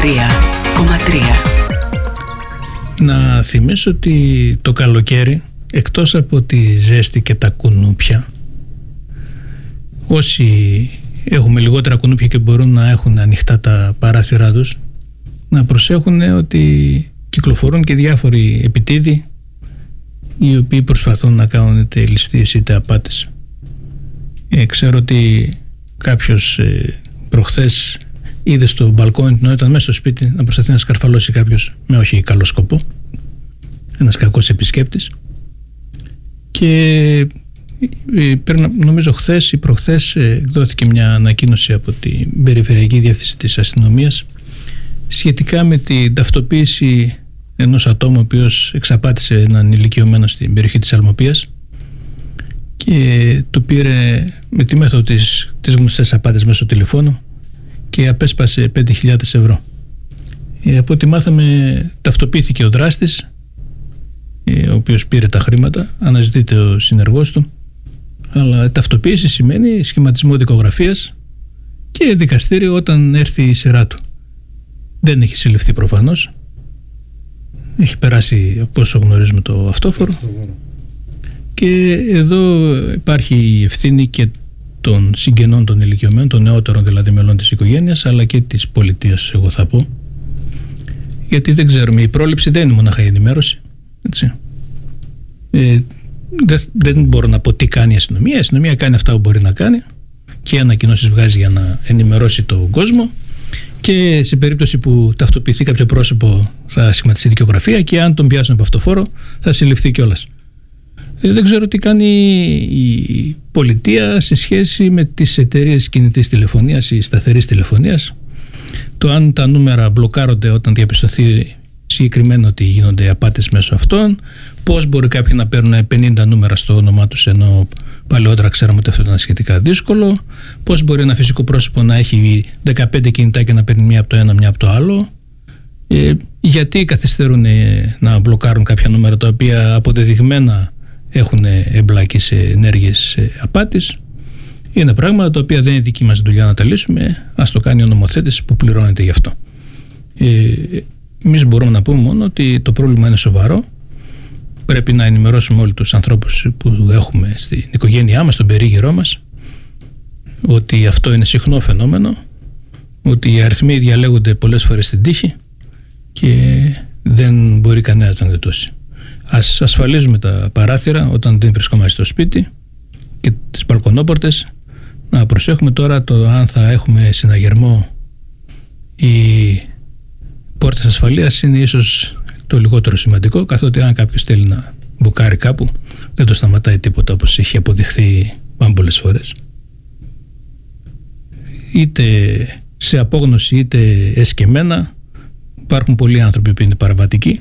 Να θυμίσω ότι το καλοκαίρι, εκτός από τη ζέστη και τα κουνούπια, όσοι έχουμε λιγότερα κουνούπια και μπορούν να έχουν ανοιχτά τα παράθυρά τους, να προσέχουν ότι κυκλοφορούν και διάφοροι επιτίδοι οι οποίοι προσπαθούν να κάνουν είτε ληστείες είτε απάτες. Ξέρω ότι κάποιος προχθές είδε στο μπαλκόνι ενώ ήταν μέσα στο σπίτι να προσπαθεί να σκαρφαλώσει κάποιος με όχι καλό σκοπό, ένας κακός επισκέπτης, και νομίζω χθες ή προχθές εκδόθηκε μια ανακοίνωση από την Περιφερειακή Διεύθυνση της Αστυνομίας σχετικά με την ταυτοποίηση ενός ατόμου ο οποίος εξαπάτησε έναν ηλικιωμένο στην περιοχή της Αλμοπίας και του πήρε με τη μέθοδο της γνωστές απάτες μέσω τηλεφώνου και απέσπασε 5.000 ευρώ. Από ό,τι μάθαμε, ταυτοποιήθηκε ο δράστης, ο οποίος πήρε τα χρήματα, αναζητείται ο συνεργός του, αλλά ταυτοποίηση σημαίνει σχηματισμό δικογραφίας και δικαστήριο όταν έρθει η σειρά του. Δεν έχει συλληφθεί προφανώς, έχει περάσει από όσο γνωρίζουμε το αυτόφορο, και εδώ υπάρχει η ευθύνη και των συγγενών των ηλικιωμένων, των νεότερων δηλαδή μελών της οικογένειας, αλλά και της πολιτείας, εγώ θα πω, γιατί δεν ξέρουμε, η πρόληψη δεν είναι μονάχα η ενημέρωση, έτσι. Δεν μπορώ να πω τι κάνει η αστυνομία. Η αστυνομία κάνει αυτά που μπορεί να κάνει και ανακοινώσεις βγάζει για να ενημερώσει τον κόσμο, και σε περίπτωση που ταυτοποιηθεί κάποιο πρόσωπο θα σχηματιστεί δικαιογραφία και αν τον πιάσουν από αυτοφόρο θα συλληφθεί κιόλας. Δεν ξέρω τι κάνει η πολιτεία σε σχέση με τις εταιρείες κινητής τηλεφωνίας ή σταθερής τηλεφωνίας. Το αν τα νούμερα μπλοκάρονται όταν διαπιστωθεί συγκεκριμένα ότι γίνονται απάτες μέσω αυτών, πώς μπορεί κάποιοι να παίρνουν 50 νούμερα στο όνομά τους ενώ παλαιότερα ξέραμε ότι αυτό ήταν σχετικά δύσκολο, πώς μπορεί ένα φυσικό πρόσωπο να έχει 15 κινητά και να παίρνει μία από το ένα, μία από το άλλο, γιατί καθυστερούν να μπλοκάρουν κάποια νούμερα τα οποία αποδεδειγμένα έχουν εμπλακεί σε ενέργειες απάτης. Είναι πράγματα τα οποία δεν είναι δική μας δουλειά να τα λύσουμε, ας το κάνει ο νομοθέτης που πληρώνεται γι' αυτό. Εμείς μπορούμε να πούμε μόνο ότι το πρόβλημα είναι σοβαρό. Πρέπει να ενημερώσουμε όλοι τους ανθρώπους που έχουμε στην οικογένειά μας, στον περίγυρό μας, ότι αυτό είναι συχνό φαινόμενο, ότι οι αριθμοί διαλέγονται πολλές φορές στην τύχη και δεν μπορεί κανένας να γλιτώσει. Ας ασφαλίζουμε τα παράθυρα όταν δεν βρισκόμαστε στο σπίτι και τις μπαλκονόπορτες. Να προσέχουμε τώρα το αν θα έχουμε συναγερμό. Οι πόρτες ασφαλείας είναι ίσως το λιγότερο σημαντικό, καθότι αν κάποιος θέλει να μπουκάρει κάπου δεν το σταματάει τίποτα, όπως έχει αποδειχθεί πάμπολες φορές. Είτε σε απόγνωση είτε εσκεμμένα υπάρχουν πολλοί άνθρωποι που είναι παραβατικοί